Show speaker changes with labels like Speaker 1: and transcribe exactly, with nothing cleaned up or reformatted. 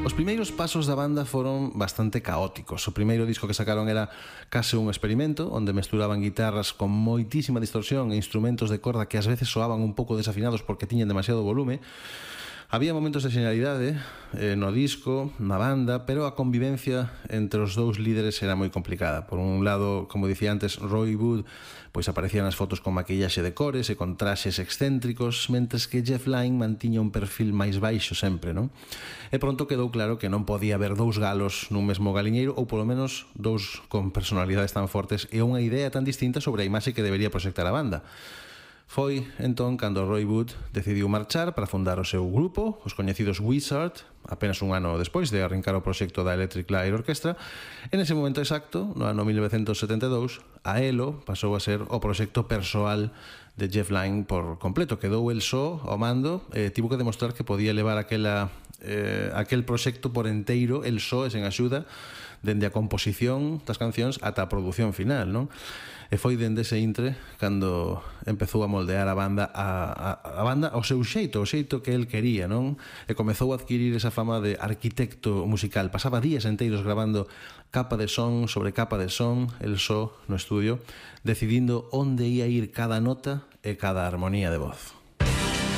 Speaker 1: Os primeiros pasos da banda foron bastante caóticos. O primeiro disco que sacaron era case un experimento, onde mesturaban guitarras con moitísima distorsión e instrumentos de corda que ás veces soaban un pouco desafinados porque tiñen demasiado volume. Había momentos de genialidade eh, no disco, na banda, pero a convivencia entre os dous líderes era moi complicada. Por un lado, como dicía antes, Roy Wood pois aparecía nas fotos con maquillaxe de cores e con traxes excéntricos, mentres que Jeff Lynne mantiña un perfil máis baixo sempre, non? E pronto quedou claro que non podía haber dous galos nun mesmo galiñeiro, ou polo menos dous con personalidades tan fortes e unha idea tan distinta sobre a imaxe que debería proxectar a banda. Foi entón cando Roy Wood decidiu marchar para fundar o seu grupo, os coñecidos Wizard, apenas un ano despois de arrincar o proxecto da Electric Light Orchestra. En ese momento exacto, no ano mil novecentos setenta e dous, a Elo pasou a ser o proxecto persoal de Jeff Lynne por completo. Quedou el só ao mando e tivo que demostrar que podía levar aquela, eh, aquel proxecto por enteiro, el só e sen axuda, dende a composición das cancións ata a produción final, non? E foi dende ese intre cando empezou a moldear a banda a, a, a banda ao seu xeito, o xeito que el quería, non? E comezou a adquirir esa fama de arquitecto musical. Pasaba días enteiros grabando capa de son sobre capa de son, el só no estudio, decidindo onde ia ir cada nota e cada armonía de voz.